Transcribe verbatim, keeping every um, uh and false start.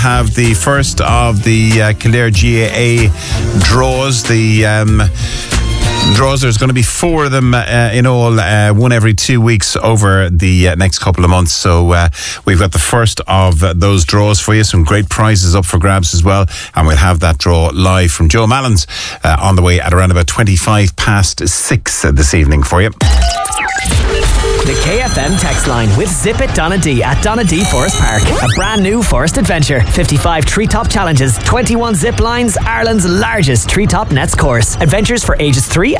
have the first of the uh, Kildare G A A draws. The um, draws, there's going to be four of them uh, in all, uh, one every two weeks over the uh, next couple of months. So uh, we've got the first of uh, those draws for you. Some great prizes up for grabs as well. And we'll have that draw live from Joe Mallon's uh, on the way at around about twenty-five past six uh, this evening for you. The K F M text line with Zip It Donadee at Donadee Forest Park. A brand new forest adventure. fifty-five treetop challenges, twenty-one zip lines, Ireland's largest treetop nets course. Adventures for ages three